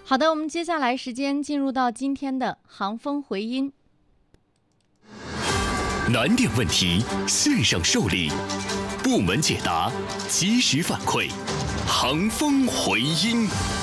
好的，我们接下来时间进入到今天的航风回音。 难点问题线上受理，部门解答及时反馈，航风回音。